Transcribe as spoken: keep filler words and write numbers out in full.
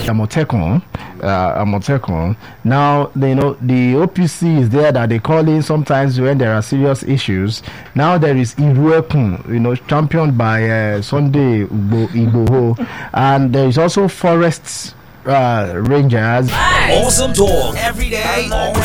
Amotekun, uh, Amotekun. Now, you know, the O P C is there that they call in sometimes when there are serious issues. Now there is Iruekun, you know, championed by uh, Sunday Igbo- Igboho, and there is also Forests uh, Rangers. Awesome talk every day, all